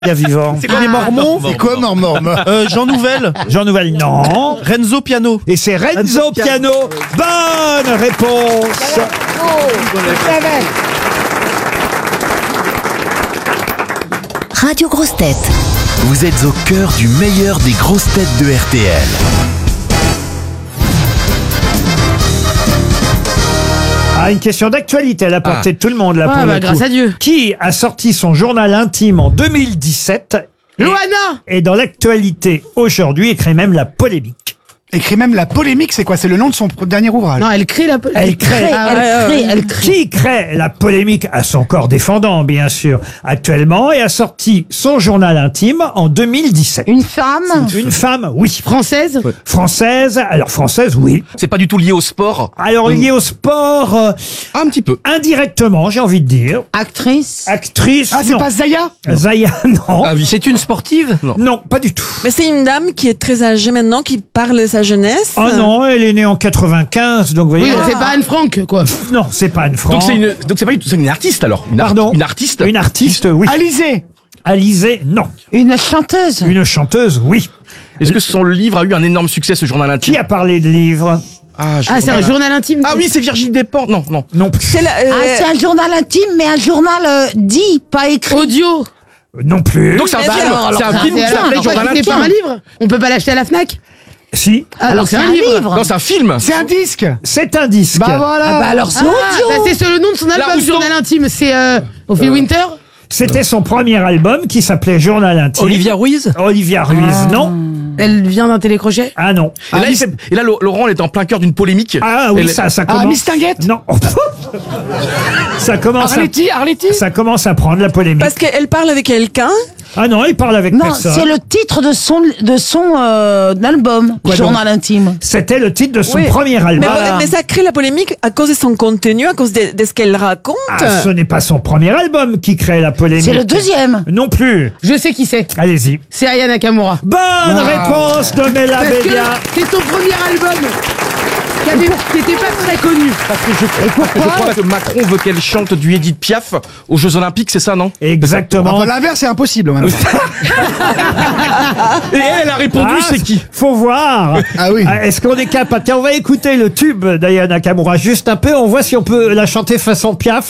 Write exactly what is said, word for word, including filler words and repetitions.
Il y a vivant. C'est quoi les Mormons? C'est quoi Mormon? euh, Jean Nouvel. Jean Nouvel, non. Renzo Piano. Et c'est Renzo Piano. Bonne réponse. Radio Grosses Têtes. Vous êtes au cœur du meilleur des grosses têtes de R T L. Ah, une question d'actualité à la portée de tout le monde là. Ah, pour bah, le grâce coup. à Dieu. Qui a sorti son journal intime en deux mille dix-sept et- Loana. Et dans l'actualité aujourd'hui, et crée même la polémique. Écrit même la polémique, c'est quoi? C'est le nom de son pr- dernier ouvrage. Non, elle crée la po- Elle crée. Ah, ouais, ouais, ouais. elle crée. Qui crée la polémique à son corps défendant, bien sûr, actuellement, et a sorti son journal intime en deux mille dix-sept. Une femme. Une femme, oui. Française. Française, alors française, oui. C'est pas du tout lié au sport. Alors liée au sport, euh, Un petit peu. indirectement, j'ai envie de dire. Actrice. Actrice, Ah, c'est non. pas Zaya? Zaya, non. Ah oui. C'est une sportive? Non. Non, pas du tout. Mais c'est une dame qui est très âgée maintenant, qui parle de sa jeunesse. Oh non, elle est née en quatre-vingt-quinze, donc vous voyez. Oui, c'est pas Anne Frank, quoi. Non, c'est pas Anne Frank. Donc c'est une, donc c'est pas une, c'est une artiste alors. Une ar- Pardon. Une artiste. Une artiste, oui. Alizé. Alizée, non. Une chanteuse. Une chanteuse, oui. Est-ce que son livre a eu un énorme succès, ce journal intime? Qui a parlé de livres? Ah, je Ah, c'est un regarde. journal intime. Ah oui, c'est Virginie Despentes. Non, non. Non plus. C'est la- euh, Ah, c'est un journal intime, mais un journal euh, dit, pas écrit. Audio. Non plus. Donc c'est un Mais film. alors, C'est un alors, film qui c'est s'appelle alors, Journal C'est pas un intime. livre. On peut pas l'acheter à la Fnac. Si. Alors c'est un livre. Non, c'est un film. C'est un disque. C'est un disque. Bah voilà. Ah bah alors c'est Ah, audio. bah, c'est sur le nom de son album, Rousseau. journal intime. C'est euh, Ophélie Winter. C'était son premier album qui s'appelait Journal intime. Olivia Ruiz. Olivia Ruiz, non. Elle vient d'un télécrochet. Ah non. Et là, il s'est- et là, Laurent, elle est en plein cœur d'une polémique. Ah oui, Elle- ça, ça Ah, commence. Mistinguette. Non. Ça commence, à, Arletty, Arletty. ça commence à prendre la polémique. Parce qu'elle parle avec quelqu'un. Ah non, il parle avec Non, personne. c'est le titre de son de son euh, album, Quoi journal intime. C'était le titre de son Oui. premier Mais, album. Voilà. mais ça crée la polémique à cause de son contenu, à cause de, de ce qu'elle raconte. Ah, ce n'est pas son premier album qui crée la polémique. C'est le deuxième. Non plus. Je sais qui c'est. Allez-y. C'est Aya Nakamura. Bonne réponse de Mela Parce que Bédia. c'est son premier album. Qui avait- qui était pas très connu. Parce que je, je crois que Macron veut qu'elle chante du Edith Piaf aux Jeux Olympiques, c'est ça, non? Exactement. Enfin, l'inverse, c'est impossible, maintenant. Et elle a répondu, Ah, c'est qui? Faut voir. Ah oui. Est-ce qu'on est capable? Tiens, on va écouter le tube d'Aya Nakamura juste un peu. On voit si on peut la chanter façon Piaf.